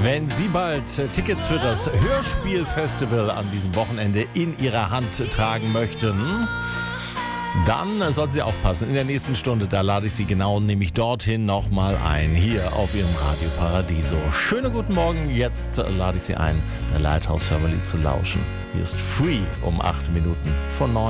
Wenn Sie bald Tickets für das Hörspielfestival an diesem Wochenende in Ihrer Hand tragen möchten, dann sollten Sie aufpassen. In der nächsten Stunde, da lade ich Sie genau nämlich dorthin nochmal ein, hier auf Ihrem Radio Paradiso. Schönen guten Morgen, jetzt lade ich Sie ein, der Lighthouse Family zu lauschen. Hier ist Free um 8 Minuten vor 9.